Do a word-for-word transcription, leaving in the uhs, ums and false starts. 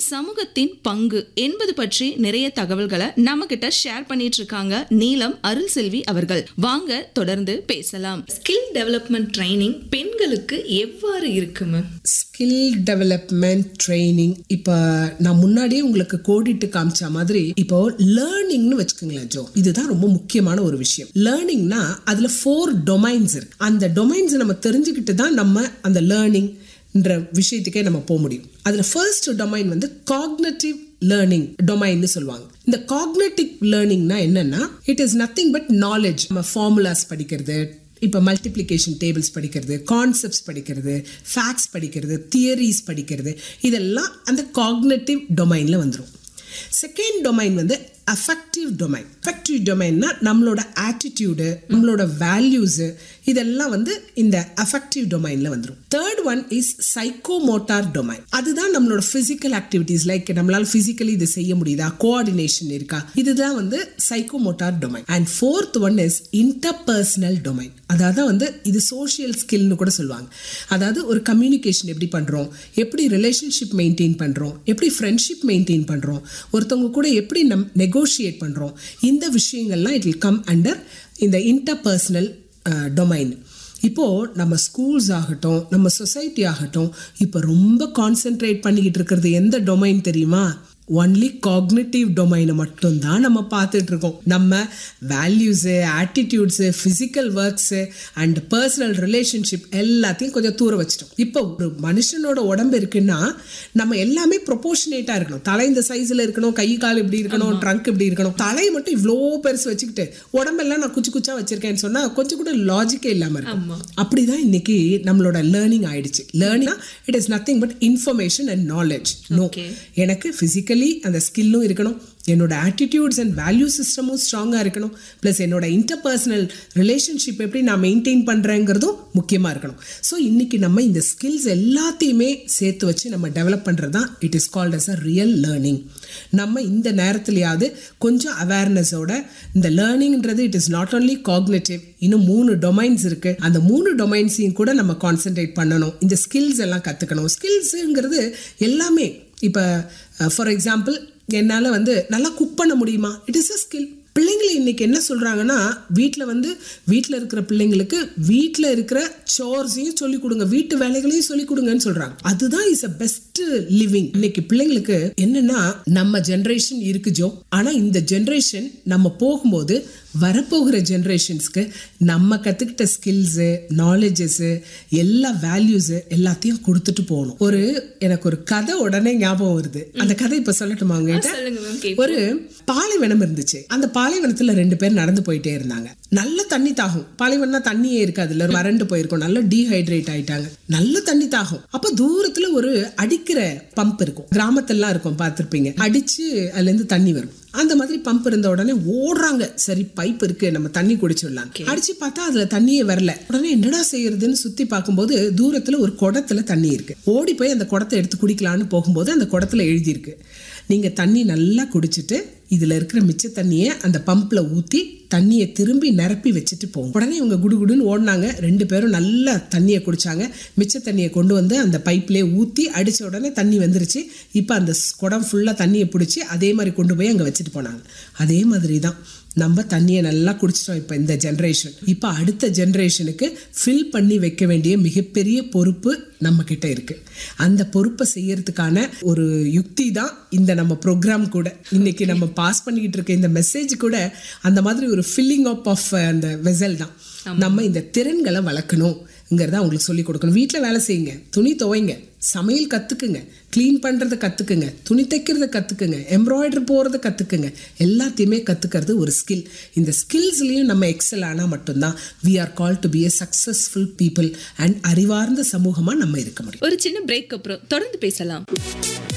சமூகத்தின் பங்கு என்பது பற்றி நிறைய தகவல்களை நம்ம கிட்ட ஷேர் பண்ணிட்டு இருக்காங்க நீலம் அருள் செல்வி அவர்கள். வாங்க தொடர்ந்து பேசலாம். ஸ்கில் டெவலப்மெண்ட் ட்ரைனிங் பெண்களுக்கு எவ்வாறு இருக்குங்க? ஸ்கில் டெவலப்மெண்ட் ட்ரைனிங் இப்ப நான் முன்னாடியே உங்களுக்கு கோடிட்டு காமிச்ச மாதிரி இப்போ லேர்னிங்னு வச்சுக்கோங்களேன் ஜோ. இதுதான் ரொம்ப முக்கியமான ஒரு விஷயம். லேர்னிங்னா அதுல ஃபோர் டொமைன்ஸ் இருக்கு. அந்த டொமைன்ஸ் நம்ம தெரிஞ்சுக்கிட்டு தான் நம்ம அந்த லேர்னிங் விஷயத்துக்கே நம்ம போக முடியும். அதுல ஃபர்ஸ்ட் டொமைன் வந்து காக்னிட்டிவ் லேர்னிங் டொமைன்னு சொல்லுவாங்க. இந்த காக்னிட்டிவ் லேர்னிங்னா என்னன்னா, it is nothing but knowledge. நம்ம ஃபார்முலாஸ் படிக்கிறது, இப்போ மல்டிப்ளிகேஷன் டேபிள்ஸ் படிக்கிறது, கான்செப்ட்ஸ் படிக்கிறது, ஃபேக்ட்ஸ் படிக்கிறது, தியரிஸ் படிக்கிறது, இதெல்லாம் அந்த காக்னிட்டிவ் டொமைன்ல வந்துடும். செகண்ட் டொமைன் வந்து அஃபெக்டிவ் டொமைன். அஃபெக்டிவ் டொமைன்னா நம்மளோட ஆட்டிடியூடு, நம்மளோட வேல்யூஸ், இதெல்லாம் வந்து இந்த அஃபெக்டிவ் டொமைன்ல வந்துடும். Third one is psychomotor domain. அதுதான் நம்மளோட பிசிக்கல் ஆக்டிவிட்டிஸ், லைக் நம்மளால பிசிக்கலி இது செய்ய முடியுதா, கோஆர்டினேஷன் இருக்கா, இதுதான் வந்து psychomotor domain. And fourth one is interpersonal domain. அதாவது வந்து இது சோஷியல் ஸ்கில்னு கூட சொல்லுவாங்க. அதாவது ஒரு கம்யூனிகேஷன் எப்படி பண்றோம், எப்படி ரிலேஷன்ஷிப் மெயின்டைன் பண்றோம், எப்படி ஃப்ரெண்ட்ஷிப் மெயின்டைன் பண்றோம், ஒருத்தவங்க கூட எப்படி நம் நெகோஷியேட் பண்றோம், இந்த விஷயங்கள்லாம் இட் வில் கம் அண்டர் இந்த இன்டர்பர்சனல் டொமைன். இப்போ நம்ம ஸ்கூல்ஸ் ஆகட்டும், நம்ம சொசைட்டி ஆகட்டும், இப்போ ரொம்ப கான்சென்ட்ரேட் பண்ணிக்கிட்டு இருக்கிறது எந்த டொமைன் தெரியுமா? ஒன்லி காக்னிட்டிவ் டொமைனை மட்டும்தான் நம்ம பார்த்துட்டு இருக்கோம். நம்ம values, ஆட்டிடியூட்ஸு, physical works and personal relationship எல்லாத்தையும் கொஞ்சம் தூர வச்சிட்டோம். இப்போ ஒரு மனுஷனோட உடம்பு இருக்குன்னா நம்ம எல்லாமே ப்ரொபோர்ஷனேட்டாக இருக்கணும். தலை இந்த சைஸில் இருக்கணும், கை கால் இப்படி இருக்கணும், ட்ரங்க் இப்படி இருக்கணும். தலையை மட்டும் இவ்வளோ பெருசு வச்சுக்கிட்டு உடம்பெல்லாம் நான் குச்சி குச்சா வச்சிருக்கேன்னு சொன்னால் கொஞ்சம் கூட லாஜிக்கே இல்லாமல் இருக்கும். அப்படிதான் இன்னைக்கு நம்மளோட லேர்னிங் ஆயிடுச்சு. Learning it is nothing but information and knowledge. No, எனக்கு பிசிக்கல் அந்த ஸ்கில்லும் இருக்கணும், என்னோட ஆட்டிடியூட்ஸ் அண்ட் வேல்யூ சிஸ்டமும் ஸ்ட்ராங்காக இருக்கணும், ப்ளஸ் என்னோட இன்டர்பர்சனல் ரிலேஷன்ஷிப் எப்படி நான் மெயின்டைன் பண்ணுறேங்கிறதும் முக்கியமாக இருக்கணும். ஸோ இன்னைக்கு நம்ம இந்த ஸ்கில்ஸ் எல்லாத்தையுமே சேர்த்து வச்சு நம்ம டெவலப் பண்ணுறது தான் it is called as a real learning. நம்ம இந்த நேரத்துலையாவது கொஞ்சம் அவேர்னஸோட இந்த லேர்னிங்ன்றது it is not only cognitive, இன்னும் மூணு டொமைன்ஸ் இருக்கு, அந்த மூணு டொமைன்ஸையும் கூட நம்ம கான்சென்ட்ரேட் பண்ணணும். இந்த ஸ்கில்ஸ் எல்லாம் கற்றுக்கணும். ஸ்கில்ஸுங்கிறது எல்லாமே இப்போ ஃபார் எக்ஸாம்பிள் என்னால் வந்து நல்லா குக் பண்ண முடியுமா, இட் இஸ் அ ஸ்கில். பிள்ளைங்களை இன்னைக்கு என்ன சொல்றாங்கன்னா, வீட்டில் வந்து வீட்டில் இருக்கிற பிள்ளைங்களுக்கு வீட்டில் இருக்கிற சோர்ஸையும் சொல்லிக் கொடுங்க, வீட்டு வேலைகளையும் சொல்லிக் கொடுங்கன்னு சொல்றாங்க. அதுதான் இஸ் அ பெஸ்ட் லிவிங். இன்னைக்கு பிள்ளைங்களுக்கு என்னன்னா, நம்ம ஜென்ரேஷன் இருக்கு ஜோ, ஆனா இந்த ஜென்ரேஷன் நம்ம போகும்போது வரப்போகிற ஜென்ரேஷன்ஸ்க்கு நம்ம கத்துக்கிட்ட ஸ்கில்ஸ், நாலேஜஸ், எல்லா வேல்யூஸ் எல்லாத்தையும் கொடுத்துட்டு போகணும். ஒரு எனக்கு ஒரு கதை உடனே ஞாபகம் வருது. அந்த கதை இப்ப சொல்லட்டுமா உங்ககிட்ட? ஒரு பாலைவனம் இருந்துச்சு. அந்த பாலைவனத்துல ரெண்டு பேர் நடந்து போயிட்டே இருந்தாங்க. நல்ல தண்ணி தாகும். பாலைவனம்னா தண்ணியே இருக்காது, இல்ல வறண்டு போயிருக்கும், நல்ல டீஹைட்ரேட் ஆயிட்டாங்க, நல்ல தண்ணி தாகும். அப்ப தூரத்துல ஒரு அடிக்கிற பம்ப் இருக்கும், கிராமத்தெல்லாம் இருக்கும், பார்த்திருப்பீங்க. அடிச்சு அதுல இருந்து தண்ணி வரும். அந்த மாதிரி பம்ப் இருந்த உடனே ஓடுறாங்க, சரி பைப் இருக்கு நம்ம தண்ணி குடிச்சிடலாம். அடிச்சு பார்த்தா அதுல தண்ணியே வரல. உடனே என்னடா செய்யறதுன்னு சுத்தி பார்க்கும்போது தூரத்துல ஒரு குடத்துல தண்ணி இருக்கு. ஓடி போய் அந்த குடத்தை எடுத்து குடிக்கலான்னு போகும்போது அந்த குடத்துல எழுதியிருக்கு, நீங்க தண்ணி நல்லா குடிச்சிட்டு இதுல இருக்கிற மிச்ச தண்ணியை அந்த பம்ப்ல ஊத்தி தண்ணியை திரும்பி நிரப்பி வச்சுட்டு போகும். உடனே இவங்க குடுகுடுன்னு ஓடினாங்க. ரெண்டு பேரும் நல்லா தண்ணியை குடிச்சாங்க. மிச்ச தண்ணியை கொண்டு வந்து அந்த பைப்லேயே ஊற்றி அடிச்ச உடனே தண்ணி வந்துருச்சு. இப்போ அந்த குடம் ஃபுல்லாக தண்ணியை பிடிச்சி அதே மாதிரி கொண்டு போய் அங்கே வச்சுட்டு போனாங்க. அதே மாதிரி தான் நம்ம தண்ணியை நல்லா குடிச்சிட்டோம் இப்போ இந்த ஜென்ரேஷன். இப்போ அடுத்த ஜென்ரேஷனுக்கு ஃபில் பண்ணி வைக்க வேண்டிய மிகப்பெரிய பொறுப்பு நம்ம கிட்ட இருக்கு. அந்த பொறுப்பை செய்யறதுக்கான ஒரு யுக்தி தான் இந்த நம்ம ப்ரோக்ராம் கூட. இன்னைக்கு நம்ம பாஸ் பண்ணிக்கிட்டு இருக்க இந்த மெசேஜ் கூட அந்த மாதிரி ஒரு ஃபில்லிங் அப் ஆஃப் அந்த வெசல் தான். நம்ம இந்த திறன்களை வளர்க்கணுங்கிறத அவங்களுக்கு சொல்லி கொடுக்கணும். வீட்டில் வேலை செய்யுங்க, துணி துவைங்க, சமையல் கற்றுக்குங்க, க்ளீன் பண்ணுறதை கற்றுக்குங்க, துணி தைக்கிறத கற்றுக்குங்க, எம்ப்ராய்டரி போகிறத கற்றுக்குங்க. எல்லாத்தையுமே கற்றுக்கிறது ஒரு ஸ்கில். இந்த ஸ்கில்ஸ்லேயும் நம்ம எக்ஸல் ஆனால் மட்டும்தான் we are call to be a successful people and அறிவார்ந்த சமூகமாக நம்ம இருக்க முடியும். ஒரு சின்ன பிரேக் அப்புறம் தொடர்ந்து பேசலாம்.